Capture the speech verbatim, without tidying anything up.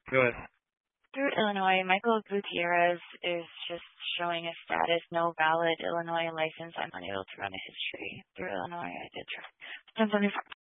Go ahead. Through Illinois, Michael Gutierrez is just showing a status, no valid Illinois license. I'm unable to run a history. Through Illinois, I did try. ten seventy-four.